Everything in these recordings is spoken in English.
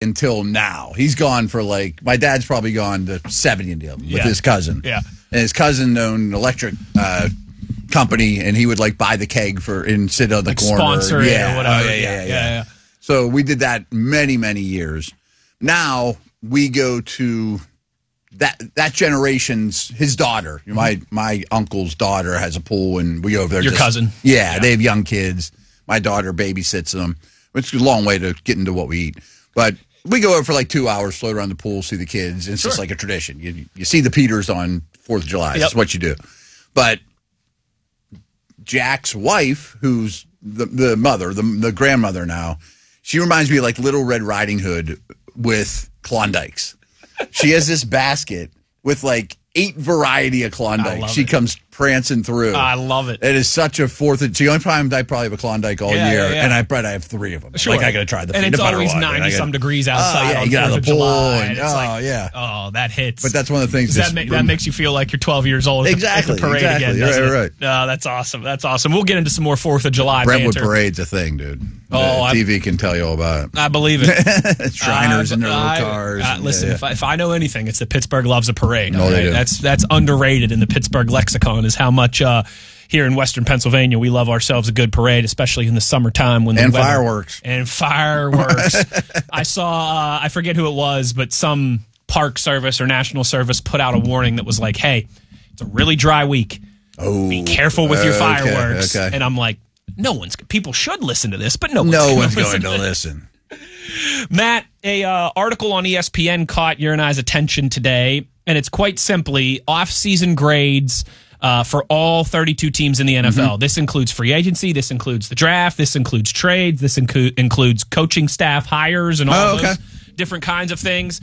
until now. He's gone for my dad's probably gone to 70 of them with his cousin. Yeah. And his cousin owned an electric company, and he would buy the keg and sit on the corner. Sponsor it or whatever. Yeah. So we did that many, many years. Now we go to that generation's, his daughter. My uncle's daughter has a pool, and we go over there. Your cousin? Yeah, they have young kids. My daughter babysits them. It's a long way to get into what we eat. But we go over for 2 hours, float around the pool, see the kids. It's just like a tradition. You see the Peters on 4th of July. That's what you do. But Jack's wife, who's the mother, the grandmother now, she reminds me of Little Red Riding Hood with Klondikes. She has this basket with 8 variety of Klondikes. She comes prancing through. I love it. It is such a fourth. It's the only time I probably have a Klondike all year, and I have 3 of them. Sure. I got to try the and peanut butter one. And it's always 90-some degrees outside on you got 4th the of pool. July. And, that hits. But that's one of the things. That makes you feel like you're 12 years old at the parade again, doesn't it? Right. No, that's awesome. That's awesome. We'll get into some more 4th of July Brentwood banter. Parade's a thing, dude. TV can tell you all about it. I believe it. Shriners in their little cars. Listen, if I know anything, it's that Pittsburgh loves a parade. No, they do. That's underrated in the Pittsburgh lexicon, is how much here in Western Pennsylvania we love ourselves a good parade, especially in the summertime when the fireworks. And fireworks. I saw, I forget who it was, but some park service or national service put out a warning that was like, hey, it's a really dry week. Be careful with your fireworks. Okay. And I'm like, people should listen to this, but no one's going to listen. Matt, a article on ESPN caught your and I's attention today, and it's quite simply off-season grades for all 32 teams in the NFL. Mm-hmm. This includes free agency, this includes the draft, this includes trades, this includes coaching staff hires and all those different kinds of things.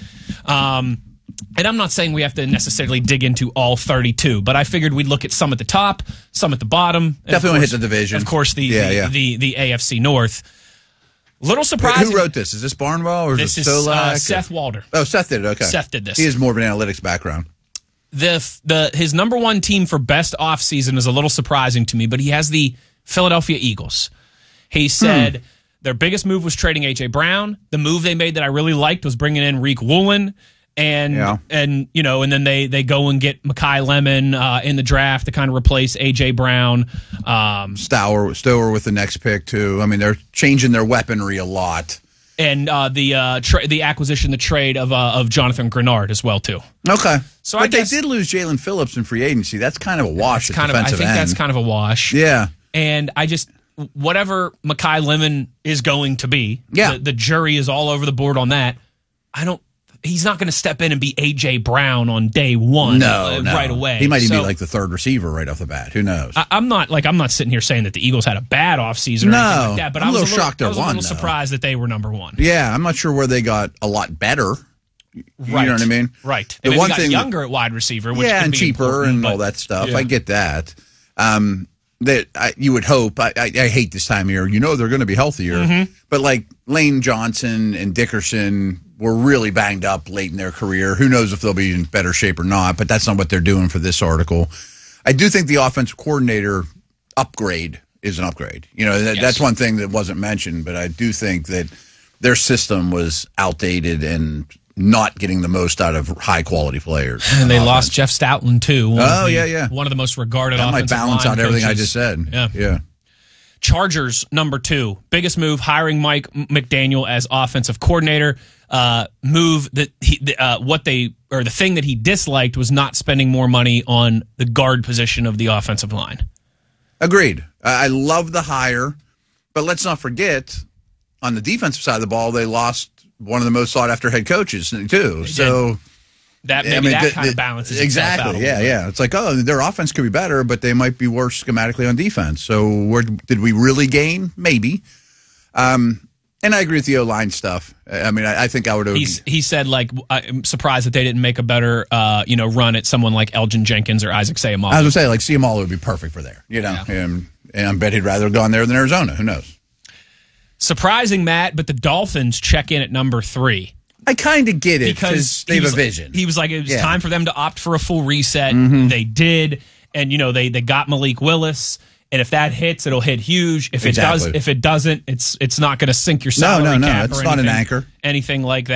And I'm not saying we have to necessarily dig into all 32, but I figured we'd look at some at the top, some at the bottom. Definitely hit the division. Of course, the AFC North. Little surprising. Who wrote this? Is this Barnwell or is this it Solak? Seth Walder. Oh, Seth did it. Okay. Seth did this. He has more of an analytics background. His number one team for best offseason is a little surprising to me, but he has the Philadelphia Eagles. He said their biggest move was trading A.J. Brown. The move they made that I really liked was bringing in Reek Woolen. And then they go and get Mekhi Lemon in the draft to kind of replace A.J. Brown. Stower with the next pick, too. I mean, they're changing their weaponry a lot. And the acquisition, the trade of Jonathan Grenard as well, too. Okay. But they did lose Jalen Phillips in free agency. That's kind of a wash at defensive end. That's kind of a wash. Yeah. And whatever Mekhi Lemon is going to be, the jury is all over the board on that. He's not going to step in and be A.J. Brown on day one right away. He might even be like the third receiver right off the bat. Who knows? I'm not sitting here saying that the Eagles had a bad offseason or anything like that, but I'm a little shocked I was a little surprised that they were number one. Yeah, I'm not sure where they got a lot better. You know what I mean? Right. They got younger at wide receiver, which and cheaper and all that stuff. I get that. You would hope. I hate this time of year. They're going to be healthier. But Lane Johnson and Dickerson were really banged up late in their career. Who knows if they'll be in better shape or not, but that's not what they're doing for this article. I do think the offensive coordinator upgrade is an upgrade. That's one thing that wasn't mentioned, but I do think that their system was outdated and not getting the most out of high-quality players. And they lost Jeff Stoutland, too. One of the most regarded offensive line coaches. That might balance out everything I just said. Yeah. Chargers, number 2. Biggest move, hiring Mike McDaniel as offensive coordinator. Move that the thing that he disliked was not spending more money on the guard position of the offensive line. Agreed. I love the hire, but let's not forget, on the defensive side of the ball, they lost one of the most sought-after head coaches, too. That kind of balances exactly. Itself out. Yeah. It's like, their offense could be better, but they might be worse schematically on defense. So did we really gain? Maybe. And I agree with the O-line stuff. I mean, I think I would have. He said, I'm surprised that they didn't make a better, run at someone like Elgin Jenkins or Isaac Seumalo. I was going to say, Seumalo would be perfect for there. And I bet he'd rather have gone there than Arizona. Who knows? Surprising, Matt, but the Dolphins check in at number 3. I kind of get it because they have a vision. He was like, it was time for them to opt for a full reset. Mm-hmm. They did. And, they got Malik Willis. And if that hits, it'll hit huge. If Exactly. it doesn't, it's not going to sink your salary cap. It's not an anchor. Anything like that.